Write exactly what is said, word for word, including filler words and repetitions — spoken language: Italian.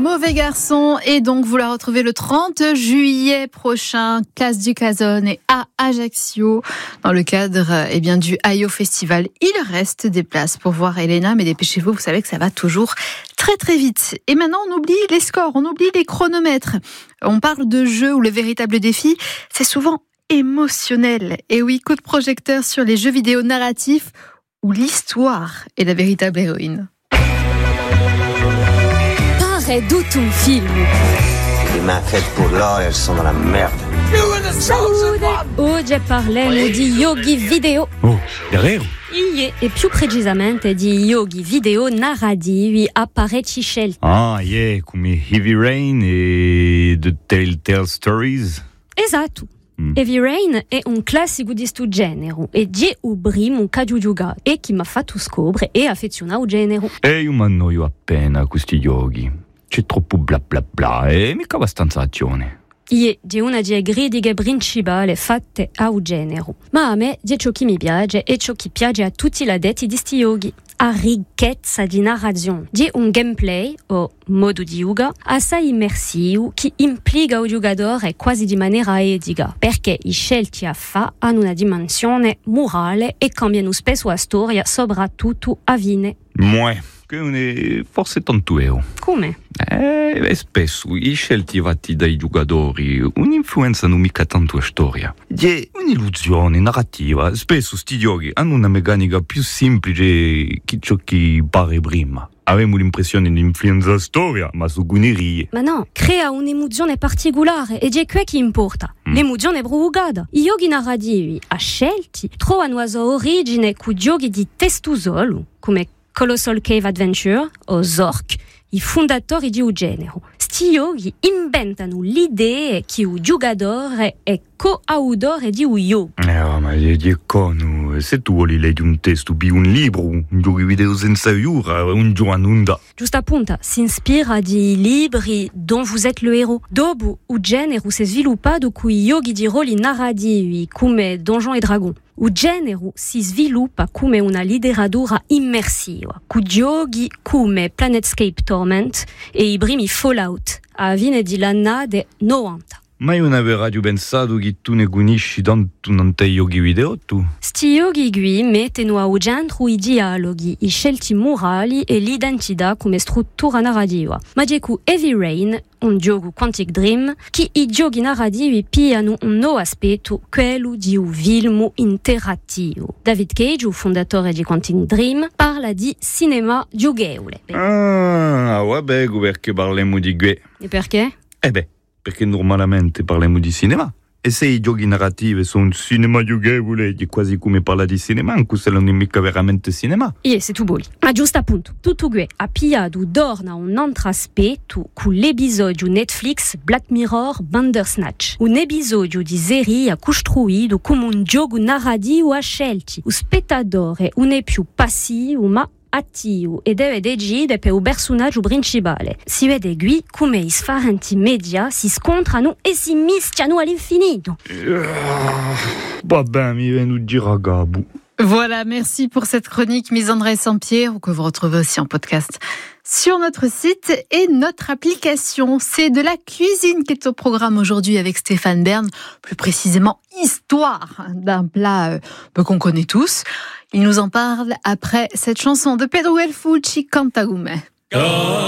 Mauvais Garçon, et donc vous la retrouvez le trente juillet prochain, place du Casone et à Ajaccio, dans le cadre eh bien, du Ayo Festival. Il reste des places pour voir Elena, mais dépêchez-vous, vous savez que ça va toujours très très vite. Et maintenant on oublie les scores, on oublie les chronomètres. On parle de jeux où le véritable défi, c'est souvent émotionnel. Et oui, coup de projecteur sur les jeux vidéo narratifs où l'histoire est la véritable héroïne. Pare tutto un film. Les mains faites pour l'or, elles sont dans la merde. Salute! Oggi parliamo di yogi video. Oh, davvero? Ie, e più precisamente di yogi video narrativi a parecchi scelti. Ah, yeah, come Heavy Rain e The Telltale Stories. Esatto. Mm. Heavy Rain è un classico di sto genere e è il primo che ho giocato e che mi ha fatto scoprire e affezionare al genere. E io mi annoio appena a questi yogi. C'è troppo bla bla bla e mica abbastanza azione. Ie, di una delle critiche principali fatte al genere. Ma a me, di ciò che mi piace e ciò che piace a tutti gli addetti di sti yogi. A ricchezza di narrazione, di un gameplay o modo di yoga assai immersivo che implica il giocatore quasi di maniera etica, perché i scelti a fa hanno una dimensione morale e cambiano spesso la storia, soprattutto a fine. Muè, che non è forse tanto vero. Come? Eh, spesso i scelti fatti dai giocatori non influenzano mica tanto la storia. C'è un'illusione narrativa. Spesso sti giochi hanno una meccanica più semplice che ciò che pare prima. Avevamo l'impressione di influenzare la storia, ma su gunerie. Ma no, crea un'emozione particolare ed è quello che importa. Mm. L'emozione è provocata. I giochi narrativi a scelti trovano la sua origine con giochi di testo solo, come Colossal Cave Adventure o Zork, i fondatori di un genere. Sti giochi inventano l'idea che il giocatore è co-autore di un gioco. Eh, ma è cono. Se tu vuoi leggere un testo per un libro, un gioco video senza aiuto, un gioco annulla. Giusto appunto, si ispira di libri dont vous êtes le héros. Dopo, il genere si è sviluppato con i giochi di ruoli narrativi come Donjons e Dragons. Il genere si sviluppa come una letteratura immersiva, con giochi come Planetscape Torment e i primi Fallout a fine di l'annata novanta. Ma io non avevo radio pensato che tu ne conosci tanto non te giochi video, tu? Sti giochi qui mettono al centro i dialoghi, i scelti morali e l'identità come struttura narrativa. Ma c'è con Heavy Rain, un gioco Quantic Dream, che i giochi narrativi piano un nuovo aspetto, quello di un film interattivo. David Cage, il fondatore di Quantic Dream, parla di cinema giochevole. Ah, vabbè, perché parliamo di gue. E perché? Eh beh, perché normalmente parliamo di cinema. E se i giochi narrativi sono un cinema giochevole, è quasi come parla di cinema, anche se non è mica veramente cinema. E se tu vuoi. Ma giusto appunto, tutto qui ha pigliato d'orna un altro aspetto con l'episodio Netflix Black Mirror Bandersnatch. Un episodio di serie costruito come un gioco narrativo a scelti. Il spettatore non è più passivo, ma attivo e deve decidere per il personaggio principale. Si vede qui come i differenti media si scontrano e si mischiano all'infinito. Vabbè, mi viene un giragabu. Voilà, merci pour cette chronique mise André Saint-Pierre, que vous retrouvez aussi en podcast sur notre site et notre application. C'est de la cuisine qui est au programme aujourd'hui avec Stéphane Bern, plus précisément histoire d'un plat euh, qu'on connaît tous. Il nous en parle après cette chanson de Pedro El Fucci, Cantagume.